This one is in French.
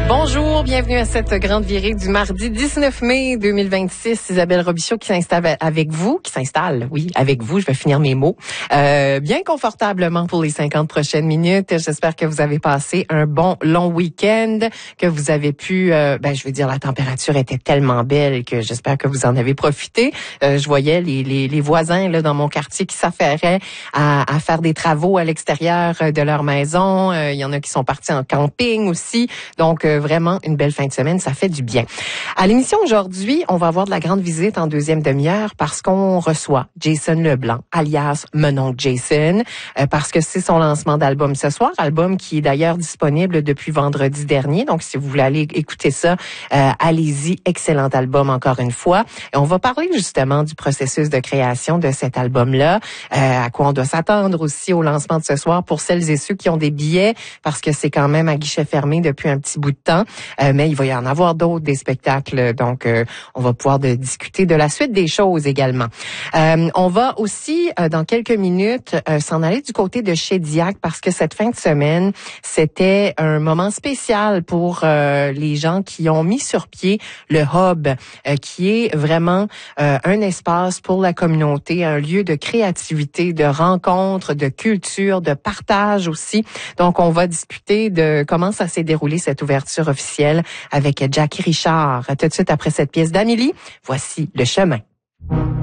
Bonjour, bienvenue à cette grande virée du mardi 19 mai 2026. Isabelle Robichaud qui s'installe avec vous, je vais finir mes mots, bien confortablement pour les 50 prochaines minutes. J'espère que vous avez passé un bon long week-end, que vous avez pu, la température était tellement belle que j'espère que vous en avez profité. Je voyais les voisins là dans mon quartier qui s'affairaient à faire des travaux à l'extérieur de leur maison. Il y en a qui sont partis en camping aussi. Donc, vraiment une belle fin de semaine, ça fait du bien. À l'émission aujourd'hui, on va avoir de la grande visite en deuxième demi-heure parce qu'on reçoit Jason Leblanc, alias Mon oncle Jason, parce que c'est son lancement d'album ce soir, album qui est d'ailleurs disponible depuis vendredi dernier. Donc, si vous voulez aller écouter ça, allez-y. Excellent album encore une fois. Et on va parler justement du processus de création de cet album-là, à quoi on doit s'attendre aussi au lancement de ce soir pour celles et ceux qui ont des billets, parce que c'est quand même à guichet fermé depuis un petit bout de temps, mais il va y en avoir d'autres, des spectacles, donc on va pouvoir discuter de la suite des choses également. On va aussi, dans quelques minutes, s'en aller du côté de Shediac, parce que cette fin de semaine, c'était un moment spécial pour les gens qui ont mis sur pied le Hub, qui est vraiment un espace pour la communauté, un lieu de créativité, de rencontre, de culture, de partage aussi. Donc, on va discuter de comment ça s'est déroulé, cette ouverture officielle, avec Jackie Richard. Tout de suite après cette pièce d'Amélie, voici Le Chemin.